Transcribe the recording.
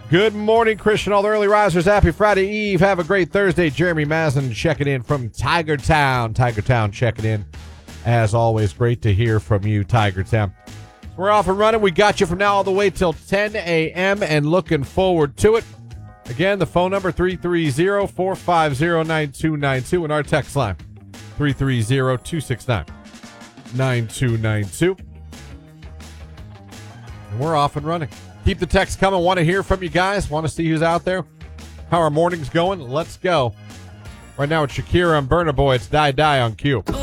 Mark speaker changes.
Speaker 1: Good morning, Christian. All the early risers. Happy Friday Eve. Have a great Thursday. Jeremy Mazin checking in from Tiger Town. Tiger Town checking in. As always, great to hear from you, Tiger Town. We're off and running. We got you from now all the way till 10 a.m. and looking forward to it. Again, the phone number 330-450-9292 and our text line 330-269-9292. And we're off and running. Keep the text coming. Want to hear from you guys. Want to see who's out there. How our morning's going. Let's go. Right now it's Shakira and Burna Boy. It's Die Die on Q.